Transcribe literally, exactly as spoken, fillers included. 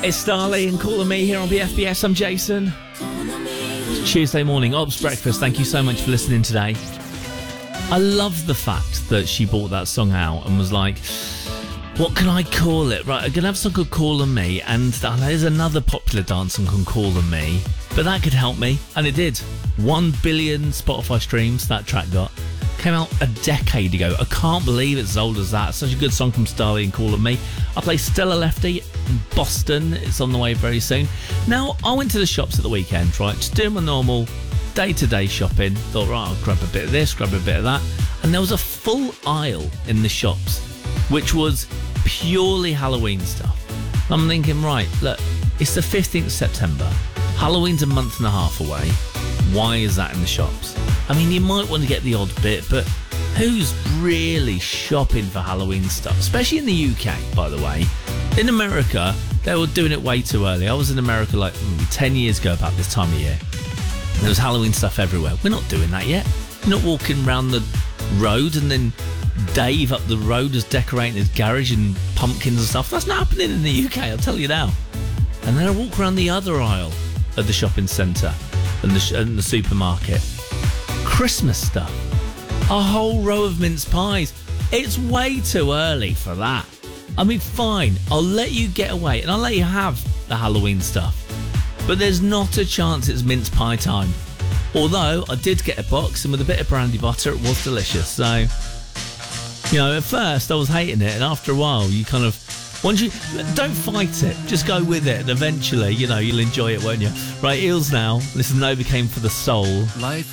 It's Starley and Calling Me here on B F B S. I'm Jason. It's Tuesday morning, Ops Breakfast. Thank you so much for listening today. I love the fact that she brought that song out and was like, what can I call it? Right, I'm going to have a song called Calling Me, and there's another popular dance song called Calling Me, but that could help me, and it did. One billion Spotify streams that track got. Came out a decade ago. I can't believe it's as old as that. Such a good song from Starley and Calling Me. I play Stella Lefty in Boston. It's on the way very soon. Now, I went to the shops at the weekend, right? Just doing my normal day-to-day shopping. Thought, right, I'll grab a bit of this, grab a bit of that. And there was a full aisle in the shops, which was purely Halloween stuff. And I'm thinking, right, look, it's the fifteenth of September. Halloween's a month and a half away. Why is that in the shops? I mean, you might want to get the odd bit, but who's really shopping for Halloween stuff? Especially in the U K, by the way. In America, they were doing it way too early. I was in America like maybe ten years ago about this time of year. There was Halloween stuff everywhere. We're not doing that yet. We're not walking around the road and then Dave up the road is decorating his garage and pumpkins and stuff. That's not happening in the U K, I'll tell you now. And then I walk around the other aisle of the shopping centre and the, sh- and the supermarket. Christmas stuff. A whole row of mince pies. It's way too early for that. I mean, fine, I'll let you get away and I'll let you have the Halloween stuff. But there's not a chance it's mince pie time. Although I did get a box, and with a bit of brandy butter, it was delicious. So, you know, at first I was hating it, and after a while, you kind of, once you, don't fight it, just go with it, and eventually, you know, you'll enjoy it, won't you? Right, Eels now. This is Novocaine for the Soul. Life